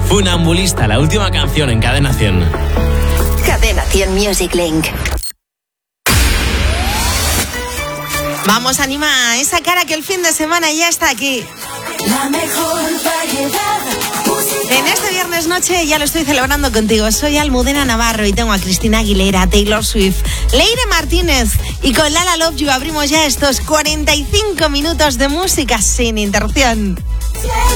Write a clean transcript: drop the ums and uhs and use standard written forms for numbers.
Funambulista, la última canción en Cadena 100. Cadena 100 Music Link. Vamos, anima esa cara que el fin de semana ya está aquí. La mejor variedad musical. En este viernes noche ya lo estoy celebrando contigo. Soy Almudena Navarro y tengo a Cristina Aguilera, Taylor Swift, Leire Martínez y con Lala Love You abrimos ya estos 45 minutos de música sin interrupción.